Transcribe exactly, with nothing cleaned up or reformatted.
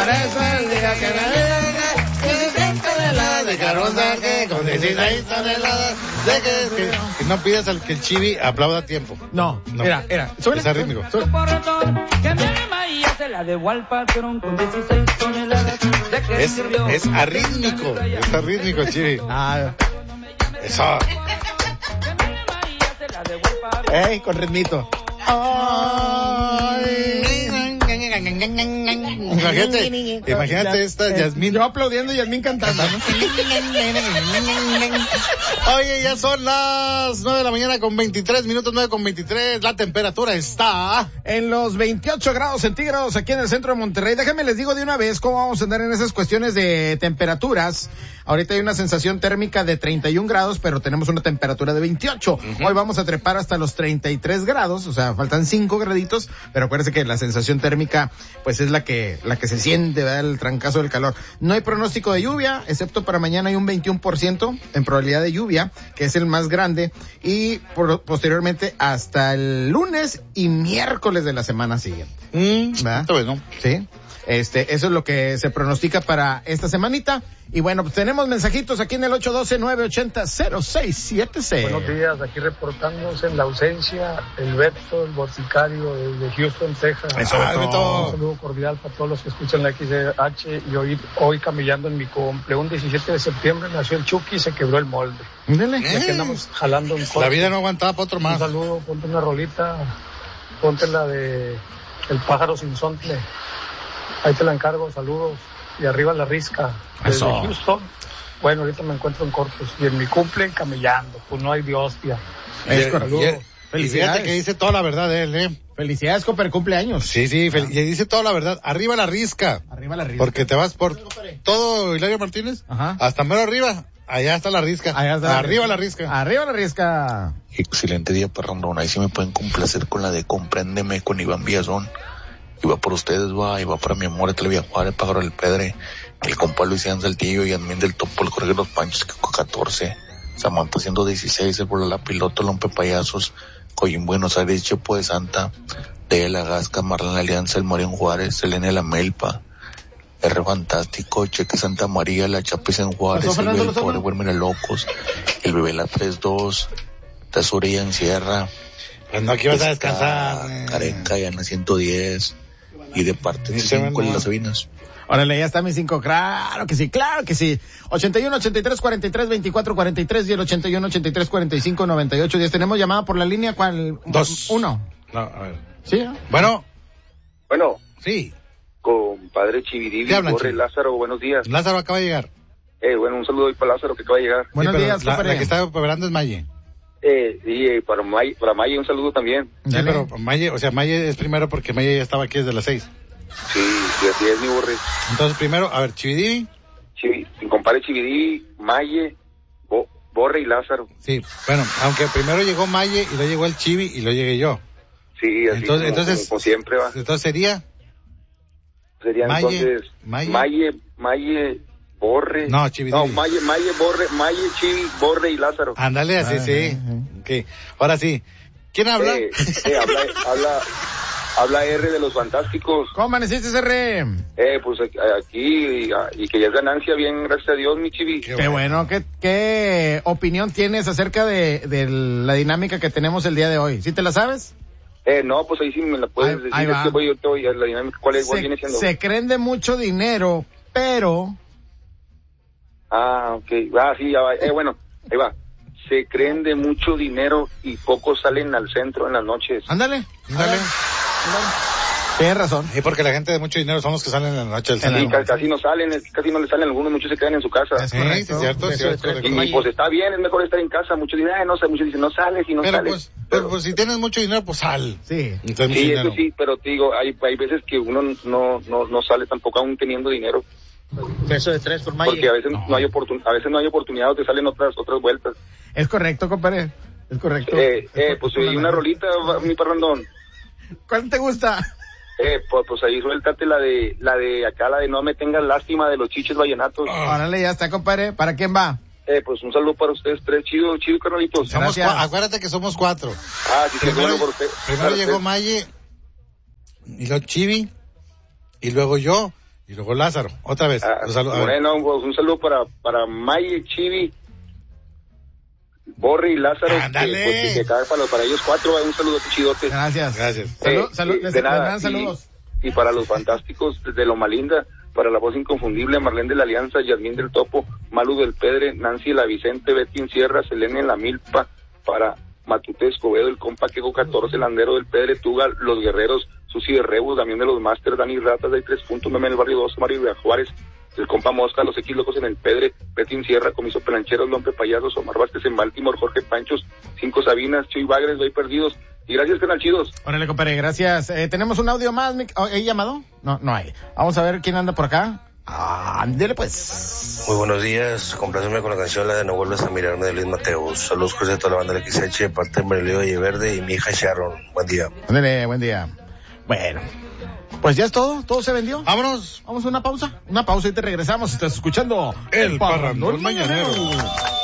eso el día que me dieciséis toneladas de carbón saqué, con dieciséis toneladas de que... Y no pidas al que el chivi aplauda a tiempo. No, no. Era, era. Es arrítmico. Es, es arrítmico, es arrítmico, chivi. Ah, eso. Ey, con ritmito. Imagínate, imagínate esta Yasmín. Yo aplaudiendo y Yasmín cantando, ¿no? Oye, ya son las nueve de la mañana con veintitrés minutos, nueve con veintitrés. La temperatura está en los veintiocho grados centígrados aquí en el centro de Monterrey. Déjenme les digo de una vez cómo vamos a andar en esas cuestiones de temperaturas. Ahorita hay una sensación térmica de treinta y un grados, pero tenemos una temperatura de veintiocho. Uh-huh. Hoy vamos a trepar hasta los treinta y tres grados, o sea, faltan cinco graditos, pero acuérdense que la sensación térmica, pues es la que, la que se siente, ¿verdad? El trancazo del calor. No hay pronóstico de lluvia, excepto para mañana hay un veintiuno por ciento en probabilidad de lluvia, que es el más grande, y por, posteriormente hasta el lunes y miércoles de la semana siguiente. Mm, ¿verdad? Bueno. Sí. Este, eso es lo que se pronostica para esta semanita. Y bueno, pues tenemos mensajitos aquí en el ocho uno dos, nueve ocho cero, cero seis siete seis. Buenos días, aquí reportándose en la ausencia, el Beto, el boticario desde Houston, Texas. Eso, ah, Beto. Un saludo cordial para todos los que escuchan la X H y hoy, hoy camellando en mi cumple. Un diecisiete de septiembre nació el Chucky y se quebró el molde. Dele. Y aquí andamos jalando un corte. La vida no aguantaba para otro más. Un saludo, ponte una rolita, ponte la de El pájaro sin sontle. Ahí te la encargo, saludos. Y arriba la risca, desde Eso. Houston. Bueno, ahorita me encuentro en Corpus. Y en mi cumple, camellando. Pues no hay de hostia. Es Es correcto. Y fíjate que dice toda la verdad él, ¿eh? Felicidades, Cooper, cumpleaños. Sí, sí, fel- y dice toda la verdad. Arriba la risca. Arriba la risca. Porque te vas por todo Hilario Martínez. Ajá. Hasta mero arriba. Allá está la risca. Allá está Arriba la risca. Arriba la risca. Excelente día, perrondón. Ahí sí me pueden complacer con la de Compréndeme con Iván Villazón. Y va por ustedes, va, y va para mi amor, el Villajuar, el pájaro del Pedre, el compa Luisian Saltillo y admin del Topo, el Jorge de los Panchos, que con catorce, Samantha ciento dieciséis, el Bola Piloto, el Lompe Payasos, Coyín Buenos Aires, Chepo de Santa, de la Gasca, Marlán Alianza, el Marión Juárez, Selene de la Melpa, R Fantástico, Cheque Santa María, la Chapis en Juárez, el Bebé Pobre, Huérmene Locos, el Bebé La tres dos, Tesoría en Sierra, Pues no, aquí vas a descansar. Careca, Yana ciento diez, y de parte de cinco en las Sabinas. Órale, ya está mi cinco, claro que sí, claro que sí. ochenta y uno, ochenta y tres, cuarenta y tres, veinticuatro, cuarenta y tres y el ochenta y uno, ochenta y tres, cuarenta y cinco, noventa y ocho. diez. Tenemos llamada por la línea, ¿cuál? Dos. Uno. No, a ver. ¿Sí? Bueno, Bueno, sí. compadre Chividivi, ¿Qué hablan, Borre, Chivi? Lázaro, buenos días. Lázaro acaba de llegar. Eh, bueno, un saludo ahí para Lázaro que acaba de llegar. Buenos Sí, pero días, la, compadre. la que está operando es Maye. Eh, y eh, para May, para May un saludo también. Sí, Dale. pero Maye, o sea, Maye es primero porque Maye ya estaba aquí desde las seis. Sí, sí, así es mi Borre. Entonces primero, a ver, Chividivi. Chivi, mi compadre Chividivi, Maye, Bo, Borre y Lázaro. Sí, bueno, aunque primero llegó Maye y luego llegó el Chivi y luego llegué yo. Sí, así Entonces, como, entonces, como, como siempre va. Entonces sería, Serían Maye, entonces Maye. Maye, Maye, Borre. No, Chividivi. No, Maye, Maye, Borre, Maye, Chivi, Borre y Lázaro. ándale, así, Ah, sí. ah, Ok, ahora sí. ¿Quién habla? Eh, eh, habla, habla, habla R de los Fantásticos. ¿Cómo amaneciste, C R? Eh, pues aquí, y, y que ya es ganancia, bien, gracias a Dios, mi Chivi. Qué Qué bueno, ¿qué, qué opinión tienes acerca de, de la dinámica que tenemos el día de hoy? ¿Sí te la sabes? Eh, no, pues ahí sí me la puedes Ahí- decir. ahí Es va. que voy, yo te voy a la dinámica. ¿Cuál es? ¿Cuál Se, viene siendo? se creen de mucho dinero, pero... Ah, ok. Ah, sí, ya va. Eh, bueno, ahí va. Se creen de mucho dinero y pocos salen al centro en las noches. Ándale, Ándale. tienes razón. Sí, porque la gente de mucho dinero son los que salen en la noche del En la Sí, centro. ca- casi no salen, es- casi no le salen algunos, muchos se quedan en su casa. Es Sí, correcto. sí, cierto, Eso cierto, es correcto. correcto. Y pues está bien, es mejor estar en casa. Muchos dicen, "Ay, no sé", muchos dicen, no sales y no Pero sales. pues, pero pues si tienes mucho dinero, pues sal. Sí. Entonces, mucho Sí, dinero. eso sí, pero te digo, hay, hay veces que uno no, no, no sale tampoco aún teniendo dinero. Beso de tres por Maye. Porque a veces no, hay oportun a veces no hay oportunidad, te salen otras otras vueltas. Es correcto, compadre. Es correcto. Eh, Es eh, pues correcto. hay una rolita, va, mi parrandón. ¿Cuál te gusta? Eh, pues, pues ahí suéltate la de, la de acá, la de no me tengas lástima de los chiches vallenatos. Órale, ya está, compadre. ¿Para quién va? Eh, pues un saludo para ustedes tres, chido, chido, carnalitos. Somos Gracias. cua- acuérdate que somos cuatro. Ah, sí, sí, Primero, bueno por usted. primero Para llegó usted. Maye, y luego Chivi, y luego yo, Y luego Lázaro, otra vez. Ah, un, saludo, Moreno, un, un saludo para, para May, Chivi, Borri y Lázaro. ¡Ándale! Que, pues, que cae para, para ellos cuatro, un saludo chidote. Gracias. Gracias. Salud, Eh, salud, y les, de les nada, mandan saludos. Y, y para los fantásticos de Loma Linda, para la voz inconfundible, Marlene de la Alianza, Yasmín del Topo, Malu del Pedre, Nancy la Vicente, Betty en Sierra, Selene en la Milpa, para Matute Escobedo, el compa Queco catorce, Landero del Pedre, Tuga, Los Guerreros, Susi de Rebus, también de los Masters, Dani Ratas, de tres puntos, Meme en el Barrio dos, Mario de Juárez, el compa Mosca, los X Locos en el Pedre, Betty en Sierra, Comiso Pelancheros, Lompe Payasos, Omar Vázquez en Baltimore, Jorge Panchos, Cinco Sabinas, Chuy Bagres, Doy Perdidos, y gracias, canal chidos. Órale, compadre, gracias. Eh, tenemos un audio más, Mic- oh, ¿hay llamado? No, no hay. Vamos a ver quién anda por acá. Ah, ándele pues. Muy buenos días, compláceme con la canción la de No vuelvas a mirarme de Luis Mateos. Saludos José de toda la banda del X H, de parte de Marilio Valleverde y mi hija Sharon. Buen día. Ándele, buen día. Bueno, pues ya es todo, todo se vendió. Vámonos. Vamos a una pausa, una pausa y te regresamos. Estás escuchando El Parrandón Mañanero.